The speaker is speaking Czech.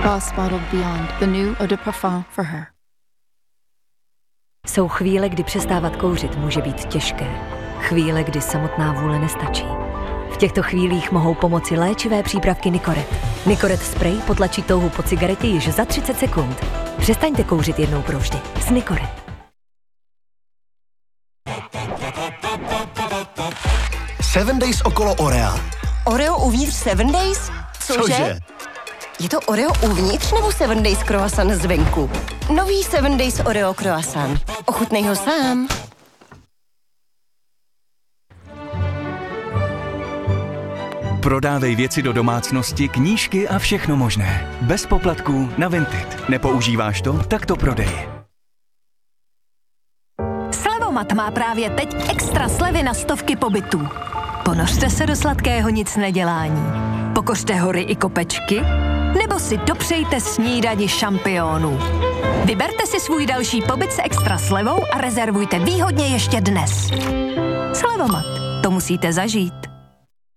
Boss Bottled Beyond, the new eau de parfum for her. Jsou chvíle, kdy přestávat kouřit může být těžké. Chvíle, kdy samotná vůle nestačí. V těchto chvílích mohou pomoci léčivé přípravky Nicoret. Nicoret spray potlačí touhu po cigaretě již za 30 sekund. Přestaňte kouřit jednou provždy s Nicoret. 7 Days okolo Orea. Oreo uvnitř 7 Days? Cože? Je to Oreo uvnitř nebo 7 Days croissant zvenku? Nový 7 Days Oreo croissant. Ochutnej ho sám. Prodávej věci do domácnosti, knížky a všechno možné. Bez poplatků na Vinted. Nepoužíváš to? Tak to prodej. Slevomat má právě teď extra slevy na stovky pobytů. Ponořte se do sladkého nic nedělání. Pokořte hory i kopečky, nebo si dopřejte snídani šampionů. Vyberte si svůj další pobyt s extra slevou a rezervujte výhodně ještě dnes. Slevomat, to musíte zažít.